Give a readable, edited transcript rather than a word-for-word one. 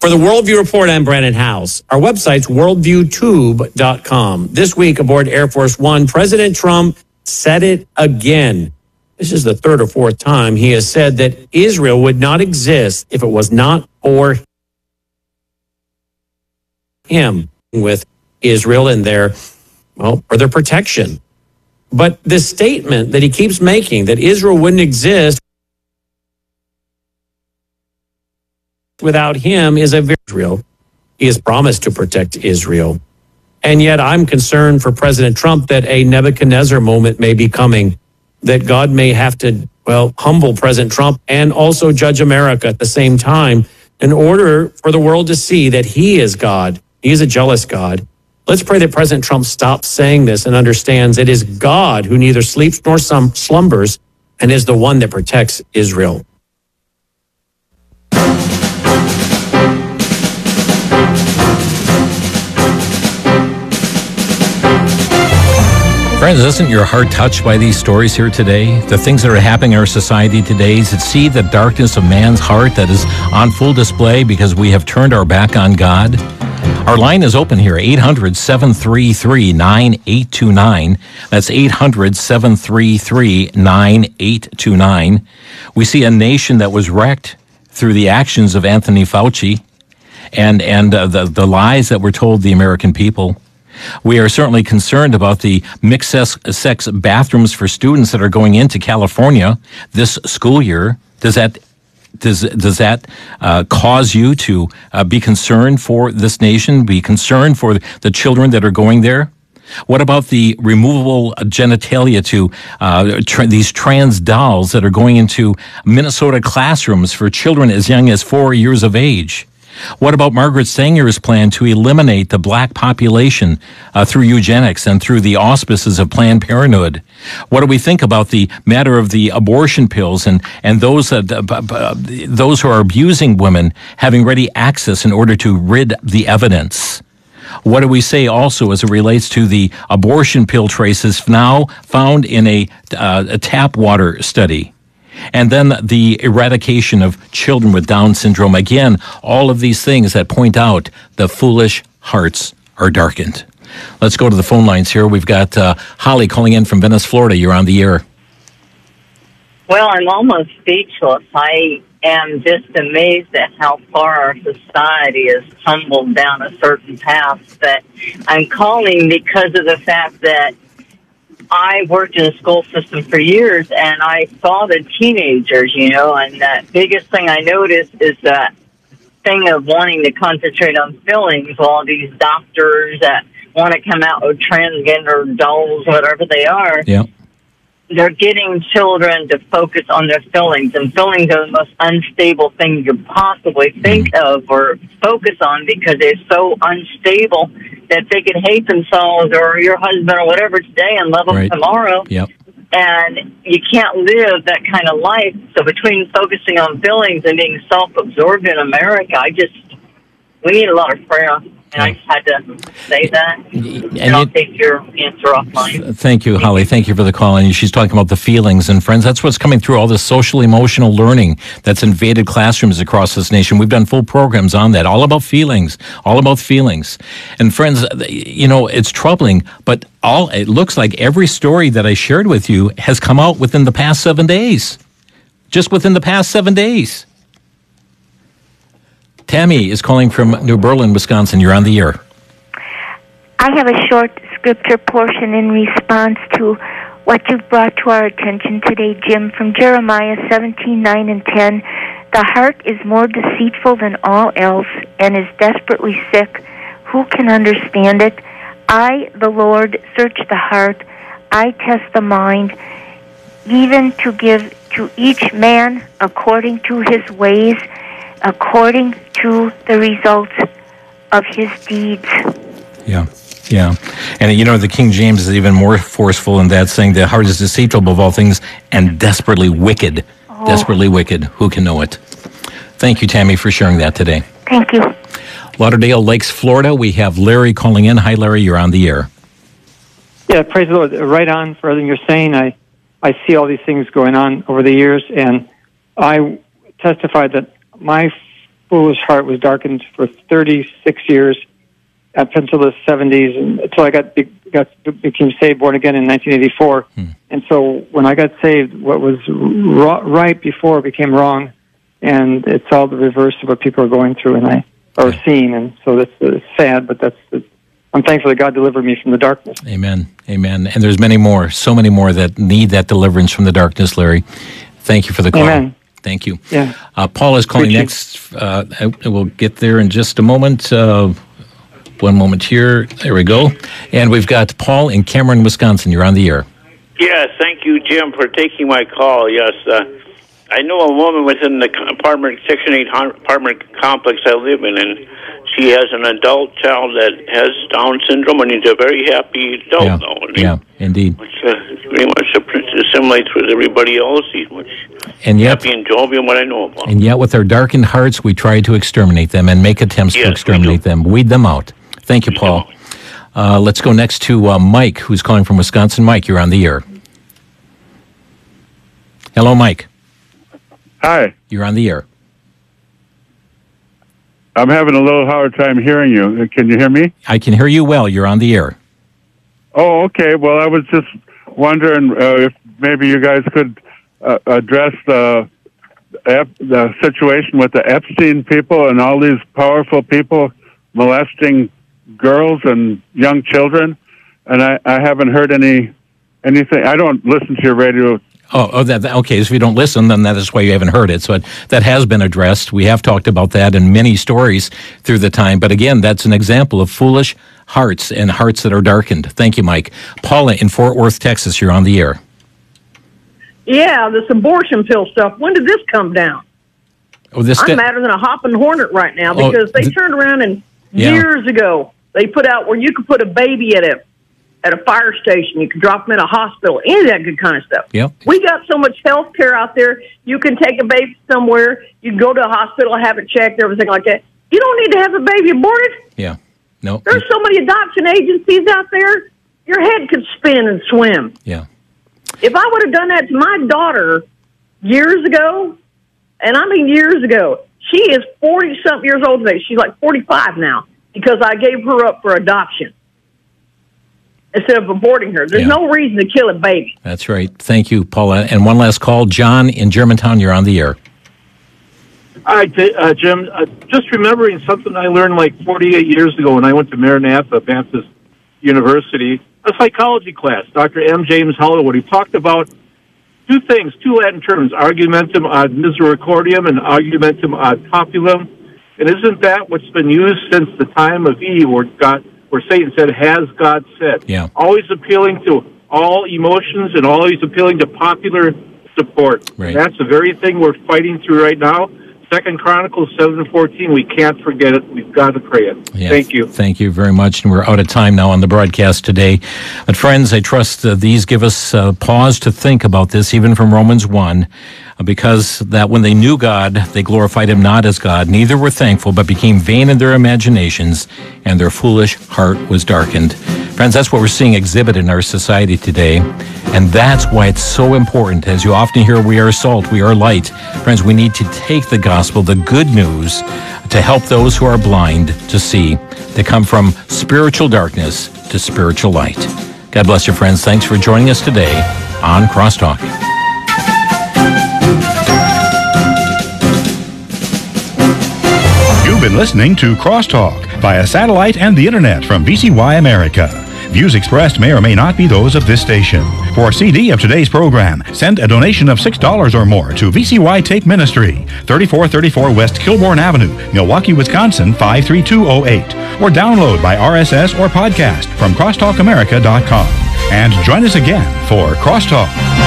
For the Worldview Report, I'm Brandon House. Our website's worldviewtube.com. This week aboard Air Force One, President Trump said it again. This is the third or fourth time he has said that Israel would not exist if it was not for him, with Israel and for their protection. But this statement that he keeps making, that Israel wouldn't exist without him, is a very Israel. He has promised to protect Israel. And yet I'm concerned for President Trump that a Nebuchadnezzar moment may be coming, that God may have to, humble President Trump and also judge America at the same time in order for the world to see that he is God. He is a jealous God. Let's pray that President Trump stops saying this and understands it is God who neither sleeps nor slumbers and is the one that protects Israel. Friends, isn't your heart touched by these stories here today? The things that are happening in our society today, to see the darkness of man's heart that is on full display because we have turned our back on God? Our line is open here, 800-733-9829. That's 800-733-9829. We see a nation that was wrecked through the actions of Anthony Fauci and the lies that were told the American people. We are certainly concerned about the mixed sex bathrooms for students that are going into California this school year. Does that cause you to be concerned for this nation, be concerned for the children that are going there? What about the removable genitalia to these trans dolls that are going into Minnesota classrooms for children as young as 4 years of age? What about Margaret Sanger's plan to eliminate the black population through eugenics and through the auspices of Planned Parenthood? What do we think about the matter of the abortion pills and those who are abusing women having ready access in order to rid the evidence? What do we say also as it relates to the abortion pill traces now found in a tap water study? And then the eradication of children with Down syndrome. Again, all of these things that point out the foolish hearts are darkened. Let's go to the phone lines here. We've got Holly calling in from Venice, Florida. You're on the air. Well, I'm almost speechless. I am just amazed at how far our society has tumbled down a certain path. But I'm calling because of the fact that I worked in the school system for years, and I saw the teenagers, and the biggest thing I noticed is that thing of wanting to concentrate on fillings, while these doctors that want to come out with transgender dolls, whatever they are, they're getting children to focus on their fillings, and fillings are the most unstable thing you could possibly think of or focus on because they're so unstable that they could hate themselves or your husband or whatever today and love them tomorrow. Yep. And you can't live that kind of life. So between focusing on fillings and being self-absorbed in America, we need a lot of prayer. And I just had to say that. And I'll take your answer offline. Thank you, Holly. Thank you for the call. And she's talking about the feelings. And friends, that's what's coming through all this social emotional learning that's invaded classrooms across this nation. We've done full programs on that, all about feelings. And friends, it's troubling, but it looks like every story that I shared with you has come out within the past 7 days. Just within the past 7 days. Tammy is calling from New Berlin, Wisconsin. You're on the air. I have a short scripture portion in response to what you've brought to our attention today, Jim, from Jeremiah 17:9 and 10. The heart is more deceitful than all else and is desperately sick. Who can understand it? I, the Lord, search the heart. I test the mind, even to give to each man according to his ways, according to the results of his deeds. Yeah. And the King James is even more forceful in that, saying the heart is deceitful above all things and desperately wicked. Oh. Desperately wicked. Who can know it? Thank you, Tammy, for sharing that today. Thank you. Lauderdale Lakes, Florida. We have Larry calling in. Hi, Larry. You're on the air. Yeah, praise the Lord. Right on for everything you're saying. I see all these things going on over the years, and I testified that my foolish heart was darkened for 36 years up until the 70s, and until I became saved, born again in 1984. And so when I got saved, what was right before became wrong, and it's all the reverse of what people are going through or seeing. And so that's sad, but I'm thankful that God delivered me from the darkness. Amen. Amen. And there's many more, so many more that need that deliverance from the darkness, Larry. Thank you for the call. Amen. Thank you. Yeah. Paul is calling next. We'll get there in just a moment. One moment here. There we go. And we've got Paul in Cameron, Wisconsin. You're on the air. Yes, thank you, Jim, for taking my call. Yes, I know a woman within the Section 8 apartment complex I live in, and she has an adult child that has Down syndrome, and he's a very happy adult now. Yeah, indeed. Which very much assimilates with everybody else. He's much happy and jovial, what I know about. And yet, with our darkened hearts, we try to exterminate them and make attempts to exterminate them, weed them out. Thank you, Paul. Let's go next to Mike, who's calling from Wisconsin. Mike, you're on the air. Hello, Mike. Hi. You're on the air. I'm having a little hard time hearing you. Can you hear me? I can hear you well. You're on the air. Oh, okay. Well, I was just wondering if maybe you guys could address the situation with the Epstein people and all these powerful people molesting girls and young children. And I haven't heard anything. I don't listen to your radio. Okay. So if you don't listen, then that is why you haven't heard it. So that has been addressed. We have talked about that in many stories through the time. But again, that's an example of foolish hearts and hearts that are darkened. Thank you, Mike. Paula in Fort Worth, Texas, you're on the air. Yeah, this abortion pill stuff. When did this come down? I'm madder than a hopping hornet right now because they turned around and years ago they put out where you could put a baby at a fire station, you can drop them in a hospital, any of that good kind of stuff. Yep. We got so much health care out there. You can take a baby somewhere, you can go to a hospital, have it checked, everything like that. You don't need to have a baby aborted. Yeah. No. There's so many adoption agencies out there, your head could spin and swim. Yeah. If I would have done that to my daughter years ago, and I mean years ago, she is 40-something years old today. She's like 45 now because I gave her up for adoption instead of aborting her. There's no reason to kill a baby. That's right. Thank you, Paula. And one last call. John in Germantown, you're on the air. Hi, Jim. Just remembering something I learned like 48 years ago when I went to Maranatha Baptist University, a psychology class. Dr. M. James Holloway, he talked about two Latin terms, argumentum ad misericordiam and argumentum ad populum. And isn't that what's been used since the time of Eve, where Satan said, "Has God said?" Yeah. Always appealing to all emotions and always appealing to popular support. Right. That's the very thing we're fighting through right now. 2 Chronicles 7:14. We can't forget it. We've got to pray it. Yeah, Thank you. Thank you very much. And we're out of time now on the broadcast today. But friends, I trust these give us pause to think about this, even from Romans 1, because that when they knew God, they glorified him not as God. Neither were thankful, but became vain in their imaginations, and their foolish heart was darkened. Friends, that's what we're seeing exhibited in our society today. And that's why it's so important. As you often hear, we are salt, we are light. Friends, we need to take the gospel, the good news, to help those who are blind to see, to come from spiritual darkness to spiritual light. God bless you, friends. Thanks for joining us today on Crosstalk. You've been listening to Crosstalk via satellite and the internet from VCY America. Views expressed may or may not be those of this station. For a CD of today's program, send a donation of $6 or more to VCY Take Ministry, 3434 West Kilbourne Avenue, Milwaukee, Wisconsin, 53208. Or download by RSS or podcast from crosstalkamerica.com. And join us again for Crosstalk.